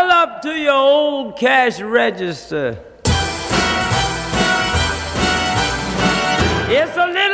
Smile up to your old cash register. It's a little